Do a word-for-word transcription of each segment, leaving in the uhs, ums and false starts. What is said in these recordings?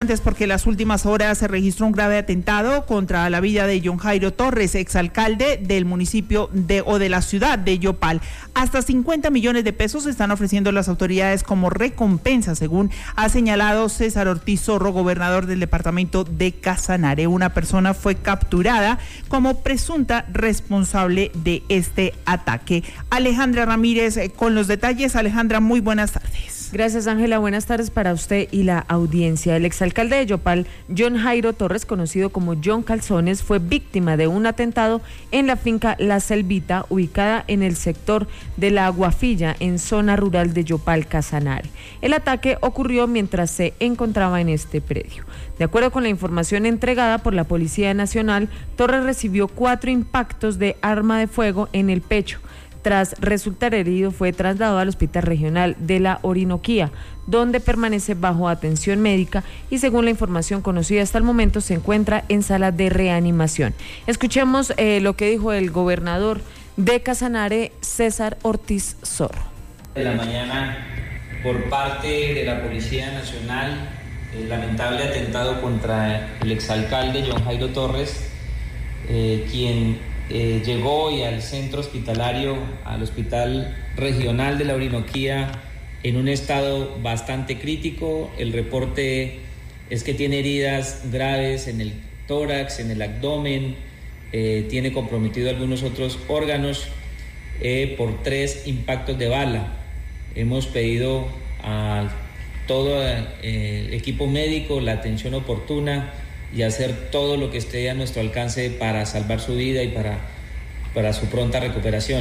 Porque en las últimas horas se registró un grave atentado contra la vida de John Jairo Torres, exalcalde del municipio de o de la ciudad de Yopal. Hasta cincuenta millones de pesos están ofreciendo las autoridades como recompensa, según ha señalado César Ortiz Zorro, gobernador del departamento de Casanare. Una persona fue capturada como presunta responsable de este ataque. Alejandra Ramírez eh, con los detalles. Alejandra, muy buenas tardes. Gracias, Ángela. Buenas tardes para usted y la audiencia. El exalcalde de Yopal, John Jairo Torres, conocido como John Calzones, fue víctima de un atentado en la finca La Selvita, ubicada en el sector de la Guafilla, en zona rural de Yopal, Casanare. El ataque ocurrió mientras se encontraba en este predio. De acuerdo con la información entregada por la Policía Nacional, Torres recibió cuatro impactos de arma de fuego en el pecho. Tras resultar herido, fue trasladado al Hospital Regional de la Orinoquía, donde permanece bajo atención médica y, según la información conocida hasta el momento, se encuentra en sala de reanimación. Escuchemos eh, lo que dijo el gobernador de Casanare, César Ortiz Zorro. De la mañana, por parte de la Policía Nacional, el lamentable atentado contra el exalcalde John Jairo Torres, eh, quien Eh, llegó hoy al centro hospitalario, al Hospital Regional de la Orinoquía, en un estado bastante crítico. El reporte es que tiene heridas graves en el tórax, en el abdomen, eh, tiene comprometido algunos otros órganos eh, por tres impactos de bala. Hemos pedido a todo eh, el equipo médico la atención oportuna y hacer todo lo que esté a nuestro alcance para salvar su vida y para, para su pronta recuperación.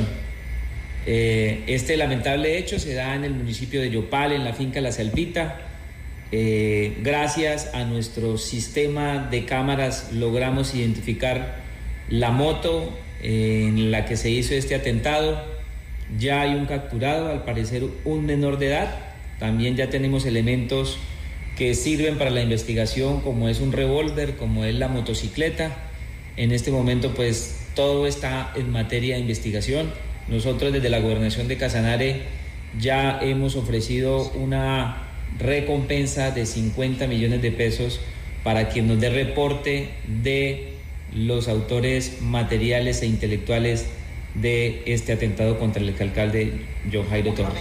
Eh, este lamentable hecho se da en el municipio de Yopal, en la finca La Selvita. Eh, gracias a nuestro sistema de cámaras logramos identificar la moto eh, en la que se hizo este atentado. Ya hay un capturado, al parecer un menor de edad. También ya tenemos elementos que sirven para la investigación, como es un revólver, como es la motocicleta. En este momento, pues, todo está en materia de investigación. Nosotros desde la Gobernación de Casanare ya hemos ofrecido una recompensa de cincuenta millones de pesos para quien nos dé reporte de los autores materiales e intelectuales de este atentado contra el exalcalde John Jairo Torres.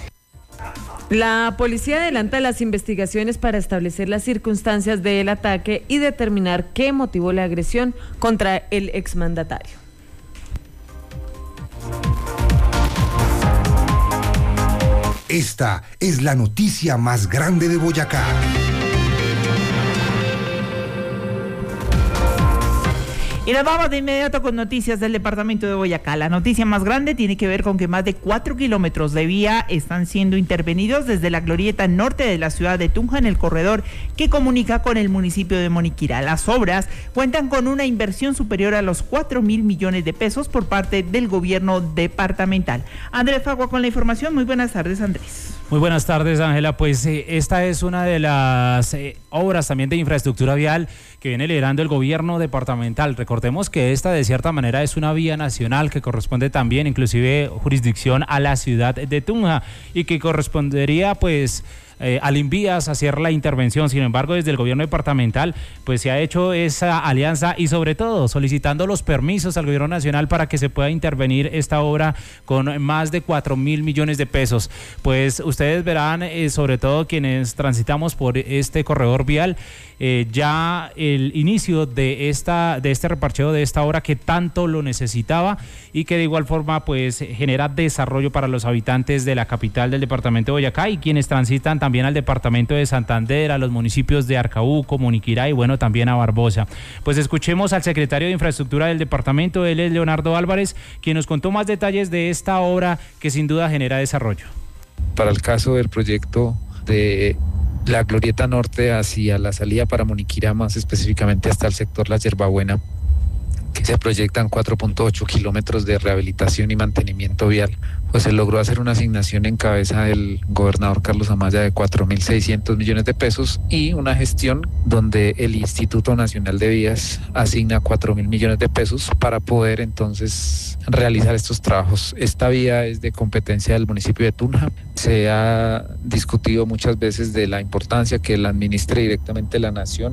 La policía adelanta las investigaciones para establecer las circunstancias del ataque y determinar qué motivó la agresión contra el exmandatario. Esta es la noticia más grande de Boyacá. Y nos vamos de inmediato con noticias del departamento de Boyacá. La noticia más grande tiene que ver con que más de cuatro kilómetros de vía están siendo intervenidos desde la glorieta norte de la ciudad de Tunja, en el corredor que comunica con el municipio de Moniquirá. Las obras cuentan con una inversión superior a los cuatro mil millones de pesos por parte del gobierno departamental. Andrés Fagua con la información. Muy buenas tardes, Andrés. Muy buenas tardes, Ángela. Pues eh, esta es una de las eh, obras también de infraestructura vial que viene liderando el gobierno departamental. Recordemos que esta de cierta manera es una vía nacional que corresponde también inclusive jurisdicción a la ciudad de Tunja y que correspondería pues Eh, al Invías hacer la intervención. Sin embargo, desde el gobierno departamental pues se ha hecho esa alianza y sobre todo solicitando los permisos al gobierno nacional para que se pueda intervenir esta obra con más de cuatro mil millones de pesos. Pues ustedes verán, eh, sobre todo quienes transitamos por este corredor vial, eh, ya el inicio de esta de este reparcheo de esta obra que tanto lo necesitaba y que de igual forma pues genera desarrollo para los habitantes de la capital del departamento de Boyacá y quienes transitan también al departamento de Santander, a los municipios de Arcabuco, Moniquirá y bueno, también a Barbosa. Pues escuchemos al secretario de Infraestructura del departamento, él es Leonardo Álvarez, quien nos contó más detalles de esta obra que sin duda genera desarrollo. Para el caso del proyecto de la glorieta norte hacia la salida para Moniquirá, más específicamente hasta el sector La Yerbabuena, que se proyectan cuatro punto ocho kilómetros de rehabilitación y mantenimiento vial, pues se logró hacer una asignación en cabeza del gobernador Carlos Amaya de cuatro mil seiscientos millones de pesos y una gestión donde el Instituto Nacional de Vías asigna cuatro mil millones de pesos para poder entonces realizar estos trabajos. Esta vía es de competencia del municipio de Tunja. Se ha discutido muchas veces de la importancia que la administre directamente la nación.